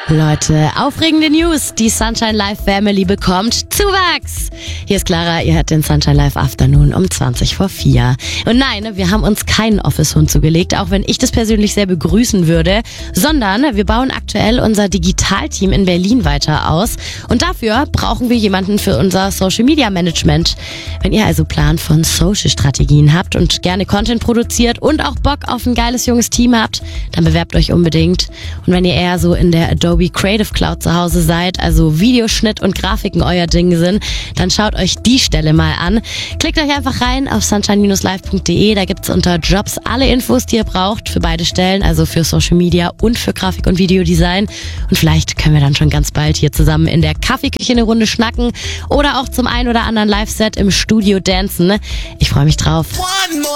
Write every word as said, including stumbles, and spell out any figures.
Leute, aufregende News. Die Sunshine Live Family bekommt Zuwachs. Hier ist Clara, ihr hört den Sunshine Live Afternoon um zwanzig vor vier. Und nein, wir haben uns keinen Office-Hund zugelegt, auch wenn ich das persönlich sehr begrüßen würde, sondern wir bauen aktuell unser Digitalteam in Berlin weiter aus. Und dafür brauchen wir jemanden für unser Social Media Management. Wenn ihr also Plan von Social-Strategien habt und gerne Content produziert und auch Bock auf ein geiles junges Team habt, dann bewerbt euch unbedingt. Und wenn ihr eher so in der Adobe Creative Cloud zu Hause seid, also Videoschnitt und Grafiken euer Ding sind, dann schaut euch die Stelle mal an. Klickt euch einfach rein auf sunshine dash live punkt de, da gibt's unter Jobs alle Infos, die ihr braucht für beide Stellen, also für Social Media und für Grafik- und Videodesign. Und vielleicht können wir dann schon ganz bald hier zusammen in der Kaffeeküche eine Runde schnacken oder auch zum ein oder anderen Live-Set im Studio dancen. Ich freue mich drauf.